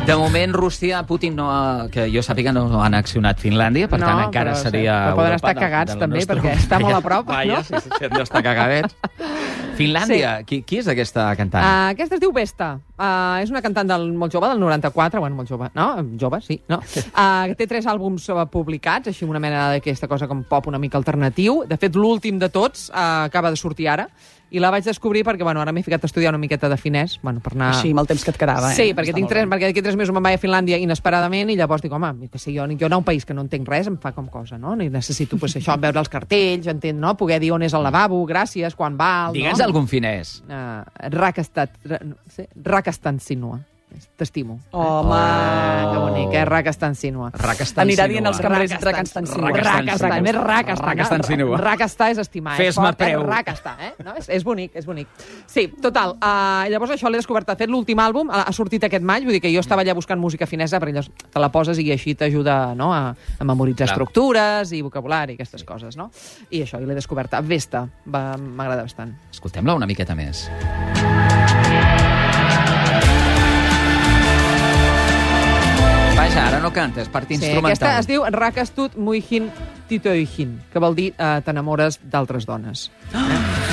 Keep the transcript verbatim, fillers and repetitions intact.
De moment, Rússia, Putin, no ha, que jo sàpiga, no ha anexionat Finlàndia, per no, tant, encara però, seria... Però poden Europa estar cagats, de, de també, nostra... perquè està molt a prop, Vaja, no? sí, sí, sí, hem d'estar cagadets. Finlàndia, sí. qui, qui és aquesta cantant? Uh, aquesta es diu Vesta. Uh, és una cantant del, molt jove, del noranta-quatre, bueno, molt jove, no? Jove, sí, no? Uh, té tres àlbums uh, publicats, així una mena d'aquesta cosa com pop una mica alternatiu. De fet, l'últim de tots uh, acaba de sortir ara, i la vaig descobrir perquè, bueno, ara m'he ficat a estudiar una miqueta de finès, bueno, per anar... Així, amb el temps que et quedava, eh? Sí, perquè, tinc tres, perquè d'aquí tres mesos me'n vaig a Finlàndia inesperadament i llavors dic, home, que sé jo, jo anar a un país que no entenc res em fa com cosa, no? I necessito, pues, això, veure els cartells, entenc, no? Poder dir on és el lavabo, gràcies, quan val, Digue'ns no? algun finès. Uh, Rakastat... No sé, Rakastan Sinua. T'estimo. Home! Ah, que bonic, eh? Rakastan Sinua. Rakastan Anirà dient Sinua. els cambrers Rakastan Sinua. Rakastan, més Rakastan. Rakastan Sinua. Rakastar és estimar. Fes-me preu. Rakastar, eh? No? És, és bonic, és bonic. Sí, total. Uh, llavors això l'he descobert. De fet, l'últim àlbum ha, ha sortit aquest maig, vull dir que jo estava allà buscant música finesa, perquè llavors te la poses i així t'ajuda, no?, a, a memoritzar Clar. estructures i vocabulari, aquestes coses, no? I això, i l'he descoberta. Vesta, va- m'agrada bastant. Escoltem-la una miqueta més. Vaja, ara no cantes, part Sí, instrumental. aquesta es diu Rakastut Muihin Titoihin, que vol dir uh, t'enamores d'altres dones. Ah!